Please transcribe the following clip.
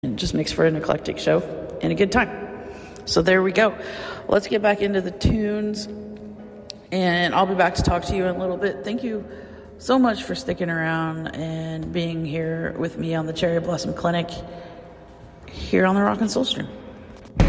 It just makes for an eclectic show and a good time. So there we go. Let's get back into the tunes, and I'll be back to talk to you in a little bit. Thank you so much for sticking around and being here with me on the Cherry Blossom Clinic here on the Rock and Soul Stream.